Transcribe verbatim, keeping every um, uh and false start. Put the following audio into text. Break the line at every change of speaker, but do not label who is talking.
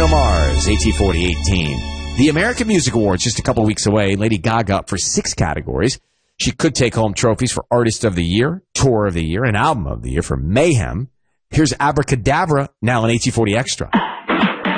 Bruno Mars, eighteen forty eighteen. The American Music Awards just a couple weeks away. Lady Gaga up for six categories. She could take home trophies for Artist of the Year, Tour of the Year, and Album of the Year for Mayhem. Here's Abracadabra, now in eighteen forty Extra.